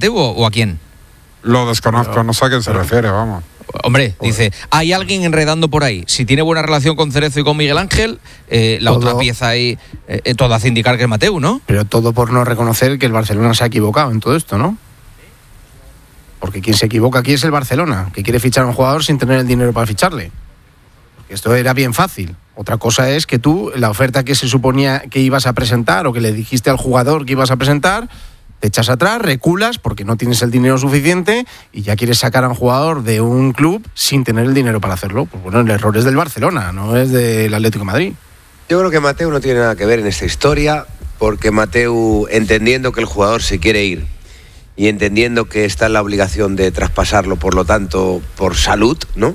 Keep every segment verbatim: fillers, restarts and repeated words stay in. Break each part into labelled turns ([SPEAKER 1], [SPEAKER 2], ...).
[SPEAKER 1] Mateu o, o a quién?
[SPEAKER 2] Lo desconozco, pero, no sé a quién se pero, refiere, vamos.
[SPEAKER 1] Hombre, dice, hay alguien enredando por ahí. Si tiene buena relación con Cerezo y con Miguel Ángel, eh, la todo, otra pieza ahí, eh, todo hace indicar que es Mateu, ¿no?
[SPEAKER 3] Pero todo por no reconocer que el Barcelona se ha equivocado en todo esto, ¿no? Porque quien se equivoca aquí es el Barcelona, que quiere fichar a un jugador sin tener el dinero para ficharle. Porque esto era bien fácil. Otra cosa es que tú, la oferta que se suponía que ibas a presentar o que le dijiste al jugador que ibas a presentar, te echas atrás, reculas porque no tienes el dinero suficiente y ya quieres sacar a un jugador de un club sin tener el dinero para hacerlo. Pues bueno, el error es del Barcelona, no es del Atlético de Madrid.
[SPEAKER 4] Yo creo que Mateu no tiene nada que ver en esta historia, porque Mateu, entendiendo que el jugador se quiere ir y entendiendo que está en la obligación de traspasarlo, por lo tanto, por salud, ¿no?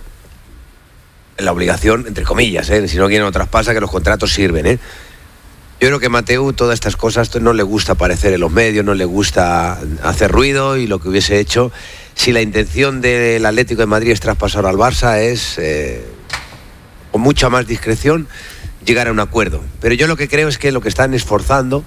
[SPEAKER 4] En la obligación, entre comillas, ¿eh? Si no quieren lo traspasa, que los contratos sirven, ¿eh? Yo creo que Mateu todas estas cosas no le gusta aparecer en los medios, no le gusta hacer ruido, y lo que hubiese hecho, si la intención del Atlético de Madrid es traspasar al Barça, es, eh, con mucha más discreción, llegar a un acuerdo. Pero yo lo que creo es que lo que están esforzando,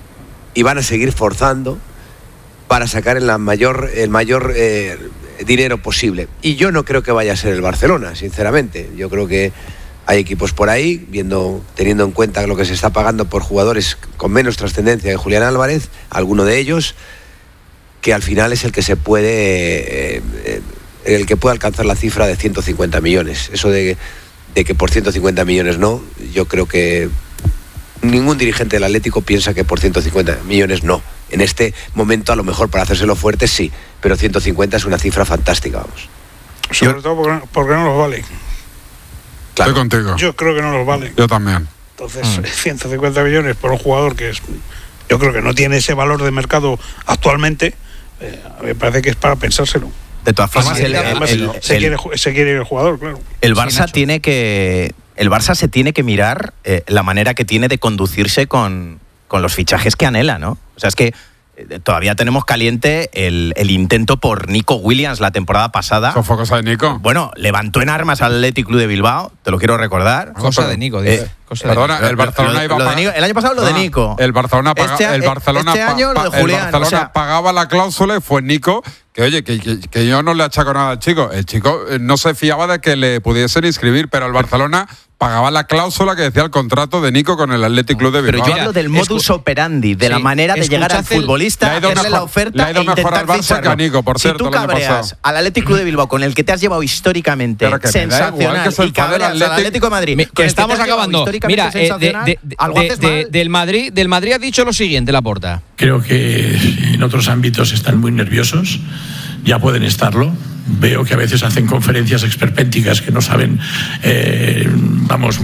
[SPEAKER 4] y van a seguir forzando, para sacar el mayor, el mayor eh, dinero posible. Y yo no creo que vaya a ser el Barcelona, sinceramente. Yo creo que hay equipos por ahí, viendo, teniendo en cuenta lo que se está pagando por jugadores con menos trascendencia que Julián Álvarez, alguno de ellos, que al final es el que se puede, eh, eh, el que puede alcanzar la cifra de ciento cincuenta millones. Eso de, de que por ciento cincuenta millones no, yo creo que ningún dirigente del Atlético piensa que por ciento cincuenta millones no. En este momento, a lo mejor para hacérselo fuerte, sí, pero ciento cincuenta es una cifra fantástica, vamos.
[SPEAKER 5] Sobre todo porque, porque no los vale.
[SPEAKER 2] Claro. Estoy contigo.
[SPEAKER 5] Yo creo que no los vale.
[SPEAKER 2] Yo también.
[SPEAKER 5] Entonces, mm. ciento cincuenta millones por un jugador que es, yo creo que no tiene ese valor de mercado actualmente, eh, me parece que es para pensárselo.
[SPEAKER 6] De todas formas,
[SPEAKER 5] sí,
[SPEAKER 6] el, el,
[SPEAKER 5] además,
[SPEAKER 6] el,
[SPEAKER 5] se,
[SPEAKER 6] el,
[SPEAKER 5] quiere, se quiere ir el jugador, claro.
[SPEAKER 6] El Barça sí, tiene que... El Barça se tiene que mirar eh, la manera que tiene de conducirse con, con los fichajes que anhela, ¿no? O sea, es que eh, todavía tenemos caliente el, el intento por Nico Williams la temporada pasada.
[SPEAKER 2] ¿Eso fue cosa de Nico?
[SPEAKER 6] Bueno, levantó en armas al Athletic Club de Bilbao, te lo quiero recordar.
[SPEAKER 1] Cosa de Nico, dice. Eh, cosa
[SPEAKER 2] perdona,
[SPEAKER 1] de
[SPEAKER 2] el Barcelona
[SPEAKER 6] lo,
[SPEAKER 2] iba
[SPEAKER 6] lo
[SPEAKER 2] a
[SPEAKER 6] de Nico, el año pasado lo de Nico.
[SPEAKER 2] El Barcelona, paga,
[SPEAKER 6] este,
[SPEAKER 2] el Barcelona,
[SPEAKER 6] este año
[SPEAKER 2] pa,
[SPEAKER 6] lo de Julián.
[SPEAKER 2] el Barcelona
[SPEAKER 6] o sea,
[SPEAKER 2] pagaba la cláusula y fue Nico. Que oye, que, que, que yo no le achaco nada al chico. El chico no se fiaba de que le pudiesen inscribir, pero el Barcelona pagaba la cláusula que decía el contrato de Nico con el Athletic Club de Bilbao.
[SPEAKER 6] Pero yo hablo del modus operandi, de sí, la manera de llegar al futbolista, hacerle mejor, la oferta
[SPEAKER 2] le ha ido
[SPEAKER 6] e
[SPEAKER 2] mejor
[SPEAKER 6] intentar
[SPEAKER 2] al Barça que a Nico, por
[SPEAKER 6] si
[SPEAKER 2] cierto.
[SPEAKER 6] Si tú cabreas al Athletic Club de Bilbao, con el que te has llevado históricamente sensacional,
[SPEAKER 2] que
[SPEAKER 6] y cabreas al Atlético de Madrid,
[SPEAKER 1] Me, que estamos acabando. Mira, eh, de, de, de, de, del Madrid, del Madrid ha dicho lo siguiente, Laporta.
[SPEAKER 7] Creo que en otros ámbitos están muy nerviosos. Ya pueden estarlo. Veo que a veces hacen conferencias esperpénticas que no saben, eh, vamos,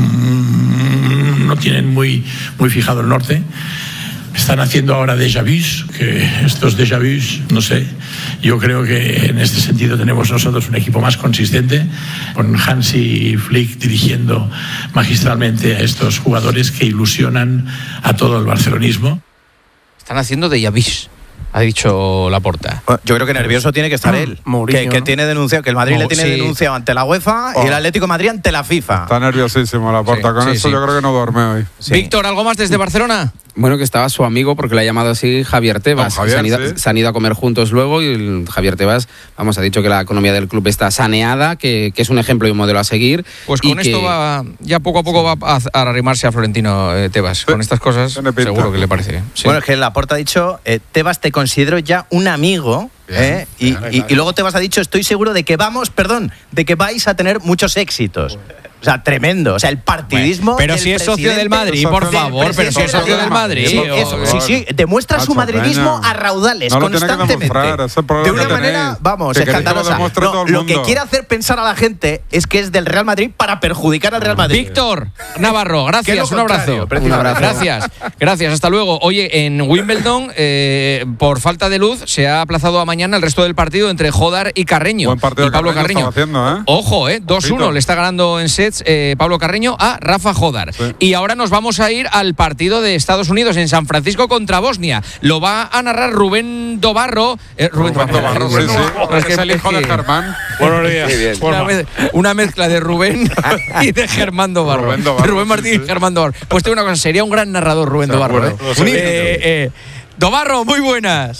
[SPEAKER 7] no tienen muy, muy fijado el norte. Están haciendo ahora déjà vus, que estos déjà vus, no sé, yo creo que en este sentido tenemos nosotros un equipo más consistente, con Hansi Flick dirigiendo magistralmente a estos jugadores que ilusionan a todo el barcelonismo.
[SPEAKER 1] Están haciendo déjà vus, ha dicho Laporta.
[SPEAKER 6] Yo creo que nervioso tiene que estar él,
[SPEAKER 3] Mourinho,
[SPEAKER 6] que, que
[SPEAKER 3] ¿no?
[SPEAKER 6] tiene denunciado, que el Madrid
[SPEAKER 1] Mo-
[SPEAKER 6] le tiene
[SPEAKER 1] sí.
[SPEAKER 6] denunciado ante la UEFA oh. y el Atlético de Madrid ante la FIFA.
[SPEAKER 2] Está nerviosísimo Laporta,
[SPEAKER 1] Sí,
[SPEAKER 2] con
[SPEAKER 1] sí,
[SPEAKER 2] eso
[SPEAKER 1] sí.
[SPEAKER 2] yo creo que no duerme hoy.
[SPEAKER 6] Sí.
[SPEAKER 1] Víctor, ¿algo más desde Barcelona?
[SPEAKER 8] Bueno, que estaba su amigo, porque le ha llamado así Javier Tebas.
[SPEAKER 2] Oh, Javier,
[SPEAKER 8] se, han ido,
[SPEAKER 2] sí.
[SPEAKER 8] se han ido a comer juntos luego y el Javier Tebas, vamos, ha dicho que la economía del club está saneada, que, que es un ejemplo y un modelo a seguir.
[SPEAKER 1] Pues con esto que... va, ya poco a poco va a, a arrimarse a Florentino eh, Tebas. Sí. Con estas cosas seguro que le parece. Sí.
[SPEAKER 6] Bueno, es que Laporta ha dicho, eh, Tebas, te considero ya un amigo. Bien, ¿eh? y, bien, y, y luego Tebas ha dicho, estoy seguro de que vamos, perdón, de que vais a tener muchos éxitos. O sea, tremendo. O sea, el partidismo.
[SPEAKER 1] Bueno, pero si es socio del Madrid, por favor, pero si es socio del Madrid.
[SPEAKER 6] Sí, eso, sí, sí, demuestra Macho, su madridismo a raudales,
[SPEAKER 2] no
[SPEAKER 6] constantemente. De una manera, vamos,
[SPEAKER 2] que
[SPEAKER 6] escandalosa.
[SPEAKER 2] Lo,
[SPEAKER 6] no, lo que quiere hacer pensar a la gente es que es del Real Madrid para perjudicar al Real Madrid.
[SPEAKER 1] Víctor Navarro, gracias, un abrazo.
[SPEAKER 8] Un abrazo.
[SPEAKER 1] Gracias, gracias, hasta luego. Oye, en Wimbledon, eh, por falta de luz, se ha aplazado a mañana el resto del partido entre Jodar y Carreño.
[SPEAKER 2] Buen partido
[SPEAKER 1] y Pablo
[SPEAKER 2] Carreño.
[SPEAKER 1] Carreño.
[SPEAKER 2] Haciendo, ¿eh?
[SPEAKER 1] Ojo, eh, dos uno, le está ganando en sets eh, Pablo Carreño a Rafa Jodar. Sí. Y ahora nos vamos a ir al partido de Estados Unidos en San Francisco contra Bosnia. Lo va a narrar Rubén Dobarro. Eh, Rubén,
[SPEAKER 2] Rubén Dobarro, sí, sí. Es, que es el hijo de Germán.
[SPEAKER 5] Buenos días.
[SPEAKER 1] Sí, una, mez, una mezcla de Rubén y de Germán Dobarro.
[SPEAKER 2] Rubén Dobarro,
[SPEAKER 1] Rubén Martín sí, sí. y Germán Dobarro. Pues tengo una cosa, sería un gran narrador Rubén sí, Dobarro.
[SPEAKER 2] Bueno,
[SPEAKER 1] ¿eh? Eh, eh, Dobarro, muy buenas.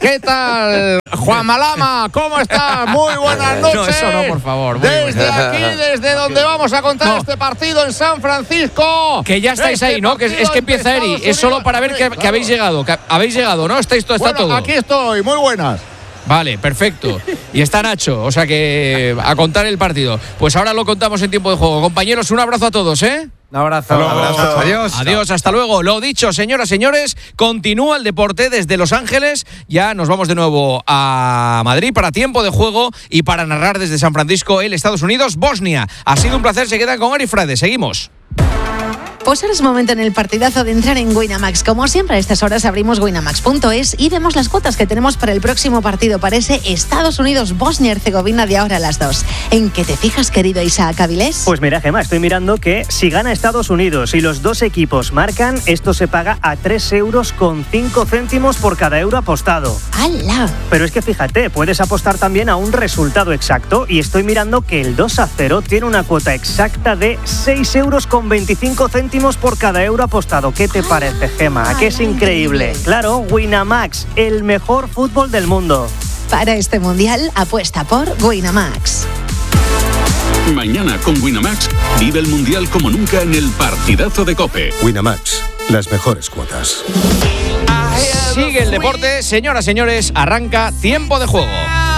[SPEAKER 9] ¿Qué tal, Juan Malama? ¿Cómo estás? Muy buenas noches.
[SPEAKER 1] No, eso no, por favor. Muy
[SPEAKER 9] desde
[SPEAKER 1] buenas.
[SPEAKER 9] aquí, desde donde vamos a contar
[SPEAKER 1] No.
[SPEAKER 9] este partido en San Francisco.
[SPEAKER 1] Que ya estáis
[SPEAKER 9] Este
[SPEAKER 1] ahí, ¿no? Que es, es que
[SPEAKER 9] partido
[SPEAKER 1] empieza
[SPEAKER 9] entre
[SPEAKER 1] Eri.
[SPEAKER 9] Estados
[SPEAKER 1] Es solo
[SPEAKER 9] Unidos-
[SPEAKER 1] para ver que, que habéis llegado. Que habéis llegado, ¿no? Estáis todo, está
[SPEAKER 9] Bueno,
[SPEAKER 1] todo.
[SPEAKER 9] aquí estoy, muy buenas.
[SPEAKER 1] Vale, perfecto. Y está Nacho, o sea que a contar el partido. Pues ahora lo contamos en tiempo de juego. Compañeros, un abrazo a todos, ¿eh?
[SPEAKER 3] Un abrazo.
[SPEAKER 2] Un abrazo.
[SPEAKER 3] Adiós.
[SPEAKER 1] Adiós, hasta luego. Lo dicho, señoras, señores, continúa el deporte desde Los Ángeles. Ya nos vamos de nuevo a Madrid para tiempo de juego y para narrar desde San Francisco el Estados Unidos-Bosnia. Ha sido un placer, se quedan con Eri Frade. Seguimos.
[SPEAKER 10] Pues ahora es momento en el partidazo de entrar en Winamax. Como siempre, a estas horas abrimos winamax punto es y vemos las cuotas que tenemos para el próximo partido, para ese Estados Unidos-Bosnia-Herzegovina de ahora a las dos. ¿En qué te fijas, querido Isaac Avilés?
[SPEAKER 11] Pues mira, Gemma, estoy mirando que si gana Estados Unidos y los dos equipos marcan, esto se paga a tres euros con cinco céntimos por cada euro apostado.
[SPEAKER 10] ¡Hala!
[SPEAKER 11] Pero es que fíjate, puedes apostar también a un resultado exacto y estoy mirando que el dos a cero tiene una cuota exacta de seis euros con veinticinco céntimos por cada euro apostado. ¿Qué te parece, Gemma? ¿A qué es increíble? Claro, Winamax, el mejor fútbol del mundo.
[SPEAKER 10] Para este mundial, apuesta por Winamax.
[SPEAKER 12] Mañana con Winamax, vive el Mundial como nunca en el partidazo de COPE.
[SPEAKER 13] Winamax, las mejores cuotas.
[SPEAKER 1] Sigue el deporte, señoras, señores, arranca tiempo de juego.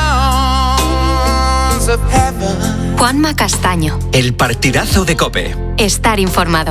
[SPEAKER 14] Juanma Castaño.
[SPEAKER 15] El partidazo de COPE.
[SPEAKER 14] Estar informado.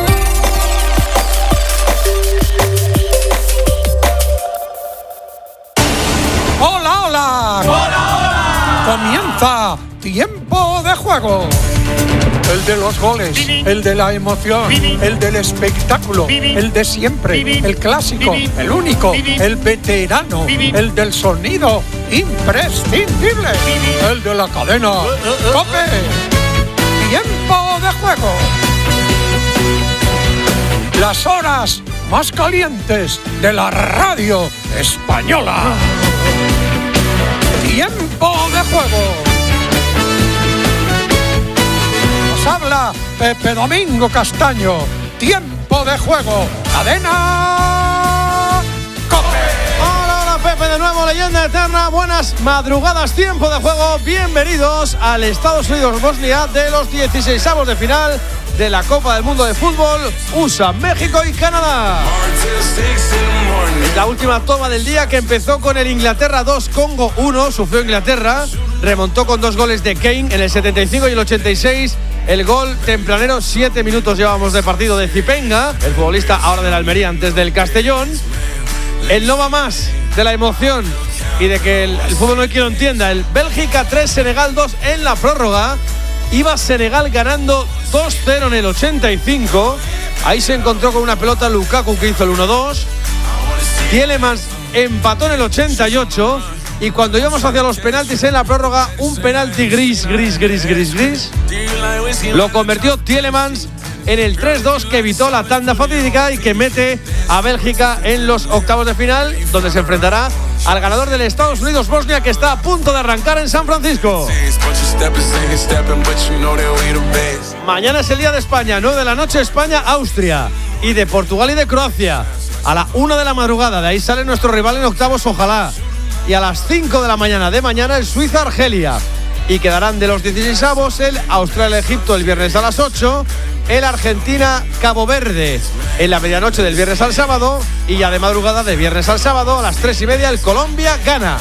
[SPEAKER 16] ¡Hola, hola! ¡Hola, hola! Comienza tiempo de juego. El de los goles, el de la emoción, el del espectáculo, el de siempre, el clásico, el único, el veterano, el del sonido imprescindible, el de la cadena COPE. Tiempo de juego. Las horas más calientes de la radio española. Tiempo de juego. Nos habla Pepe Domingo Castaño. Tiempo de juego. Cadena COPE.
[SPEAKER 17] Hola, hola, Pepe de nuevo, leyenda eterna. Buenas madrugadas, tiempo de juego. Bienvenidos al Estados Unidos-Bosnia de los dieciseisavos de final de la Copa del Mundo de Fútbol, U S A, México y Canadá. La última toma del día, que empezó con el Inglaterra dos, Congo uno, sufrió Inglaterra, remontó con dos goles de Kane en el setenta y cinco y el ochenta y seis. El gol tempranero, siete minutos llevamos de partido de Zipenga, el futbolista ahora del Almería, antes del Castellón. El no va más de la emoción y de que el, el fútbol no hay quien lo entienda. El Bélgica tres, Senegal dos en la prórroga. Iba Senegal ganando dos cero en el ochenta y cinco. Ahí se encontró con una pelota Lukaku, que hizo el uno dos. Tielemans empató en el ochenta y ocho. Y cuando íbamos hacia los penaltis en la prórroga, un penalti gris, gris, gris, gris, gris, lo convirtió Tielemans en el tres dos, que evitó la tanda fatídica y que mete a Bélgica en los octavos de final, donde se enfrentará al ganador del Estados Unidos-Bosnia, que está a punto de arrancar en San Francisco. Mañana es el día de España, nueve de la noche, España-Austria, y de Portugal y de Croacia a la una de la madrugada. De ahí sale nuestro rival en octavos, ojalá. Y a las cinco de la mañana de mañana el Suiza-Argelia. Y quedarán de los dieciseisavos el Australia-Egipto el viernes a las ocho, el Argentina-Cabo Verde en la medianoche del viernes al sábado, y ya de madrugada de viernes al sábado a las tres y media el Colombia-Ghana.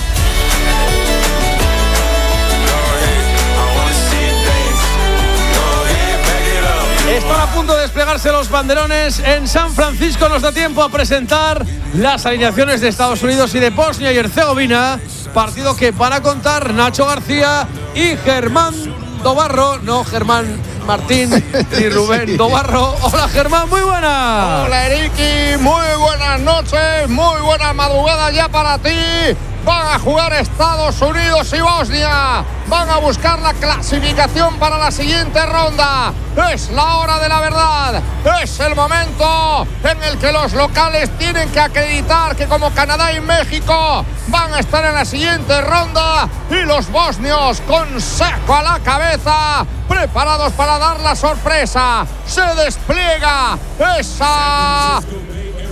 [SPEAKER 17] Están a punto de desplegarse los banderones en San Francisco. Nos da tiempo a presentar las alineaciones de Estados Unidos y de Bosnia y Herzegovina. Partido que van a contar Nacho García y Germán Dobarro. No, Germán Martín y Rubén Dobarro. Hola, Germán, muy buenas.
[SPEAKER 9] Hola, Eriki, muy buenas noches, muy buenas madrugadas ya para ti. Van a jugar Estados Unidos y Bosnia. Van a buscar la clasificación para la siguiente ronda. Es la hora de la verdad. Es el momento en el que los locales tienen que acreditar que, como Canadá y México, van a estar en la siguiente ronda. Y los bosnios, con Seco a la cabeza, preparados para dar la sorpresa. Se despliega esa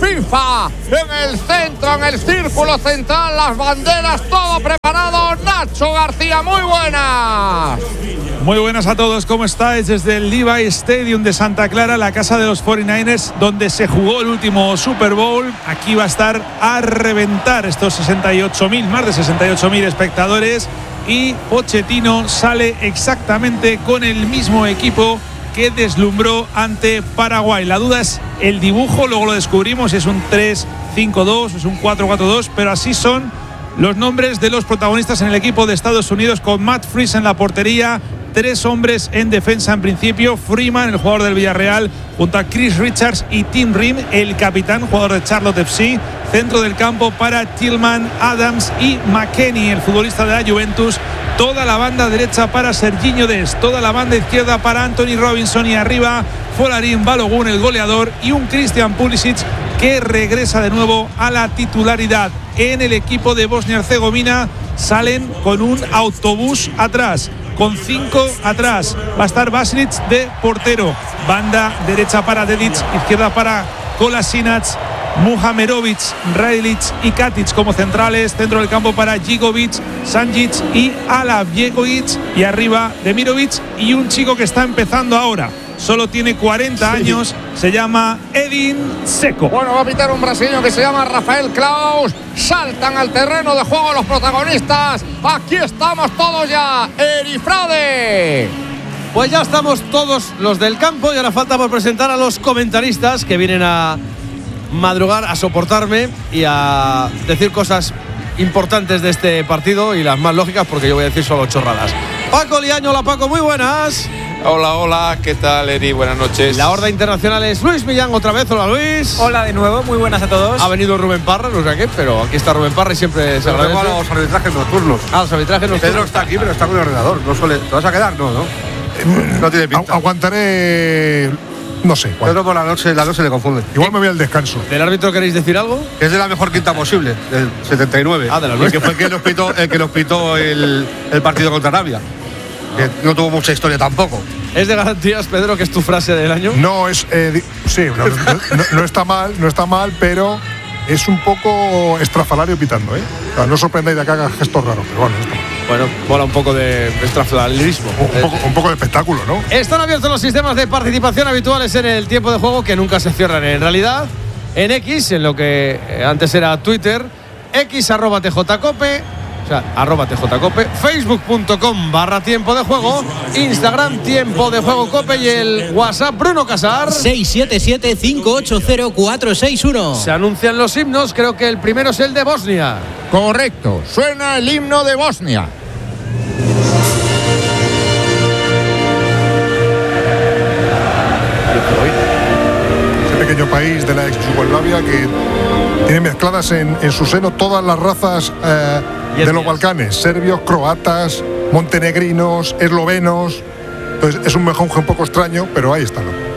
[SPEAKER 9] FIFA. En el centro, en el círculo central, las banderas, todo preparado. Nacho García, muy buenas.
[SPEAKER 18] Muy buenas a todos, ¿cómo estáis? Desde el Levi Stadium de Santa Clara, la casa de los cuarenta y nueve ers, donde se jugó el último Super Bowl. Aquí va a estar a reventar estos sesenta y ocho mil, más de sesenta y ocho mil espectadores. Y Pochettino sale exactamente con el mismo equipo que deslumbró ante Paraguay. La duda es el dibujo, luego lo descubrimos, es un tres cinco dos, es un cuatro cuatro dos, pero así son los nombres de los protagonistas en el equipo de Estados Unidos, con Matt Freese en la portería, tres hombres en defensa en principio: Freeman, el jugador del Villarreal, junto a Chris Richards y Tim Ream, el capitán, jugador de Charlotte F C. Centro del campo para Tillman, Adams y McKennie, el futbolista de la Juventus. Toda la banda derecha para Serginho Dest, toda la banda izquierda para Anthony Robinson, y arriba Folarin Balogun, el goleador, y un Christian Pulisic que regresa de nuevo a la titularidad. En el equipo de Bosnia-Herzegovina salen con un autobús atrás, con cinco atrás. Va a estar Basilic de portero. Banda derecha para Dedic, izquierda para Kolasinac, Muhamerovic, Radilic y Katic como centrales. Centro del campo para Gigovic, Sanjic y Alavjegovic. Y arriba Demirovic y un chico que está empezando ahora. Solo tiene cuarenta sí. años, se llama Edin Dzeko.
[SPEAKER 9] Bueno, va a pitar un brasileño que se llama Rafael Klaus. Saltan al terreno de juego los protagonistas. Aquí estamos todos ya. Erifrade.
[SPEAKER 17] Pues ya estamos todos los del campo y ahora falta por presentar a los comentaristas que vienen a madrugar, a soportarme y a decir cosas importantes de este partido, y las más lógicas, porque yo voy a decir solo chorradas. Paco Liaño, hola Paco, muy buenas.
[SPEAKER 19] Hola, hola, ¿qué tal, Eri? Buenas noches.
[SPEAKER 17] La horda internacional es Luis Millán otra vez. Hola, Luis.
[SPEAKER 20] Hola de nuevo, muy buenas a todos.
[SPEAKER 17] Ha venido Rubén Parra, no sé qué, pero aquí está Rubén Parra y siempre se agradece.
[SPEAKER 21] Tengo a los arbitrajes nocturnos.
[SPEAKER 17] Ah, los arbitrajes nocturnos.
[SPEAKER 21] Pedro está aquí, pero está con el ordenador. No suele... ¿Te vas a quedar? No, no. No tiene pinta.
[SPEAKER 22] Aguantaré... No sé. ¿Cuál?
[SPEAKER 21] Pedro por la noche, la noche le confunde.
[SPEAKER 22] Igual me voy al descanso.
[SPEAKER 17] ¿Del árbitro queréis decir algo?
[SPEAKER 21] Que es de la mejor quinta posible, del setenta y nueve.
[SPEAKER 17] Ah, de la
[SPEAKER 21] el que fue el que nos pitó, el, que nos pitó el, el partido contra Arabia. Que no tuvo mucha historia tampoco.
[SPEAKER 17] ¿Es de garantías, Pedro, que es tu frase del año?
[SPEAKER 22] No, es. Eh, sí, no, no, no está mal, no está mal, pero es un poco estrafalario pitando, ¿eh? O sea, no sorprendáis de que haga gestos raros, pero bueno, está mal.
[SPEAKER 17] Bueno, mola un poco de estrafalarismo.
[SPEAKER 22] Un poco, un poco de espectáculo, ¿no?
[SPEAKER 17] Están abiertos los sistemas de participación habituales en el tiempo de juego, que nunca se cierran en realidad. En X, en lo que antes era Twitter, X arroba tjcope, o sea, arroba tjcope, facebook punto com barra tiempo de juego, Instagram tiempo de juego cope y el WhatsApp Bruno Casar
[SPEAKER 23] seis siete siete, cinco ocho cero, cuatro seis uno.
[SPEAKER 17] Se anuncian los himnos, creo que el primero es el de Bosnia.
[SPEAKER 9] Correcto, suena el himno de Bosnia.
[SPEAKER 22] Ese pequeño país de la ex Yugoslavia que tiene mezcladas en, en su seno todas las razas eh, de los Balcanes: serbios, croatas, montenegrinos, eslovenos. Entonces es un mejunje un poco extraño, pero ahí está, ¿no?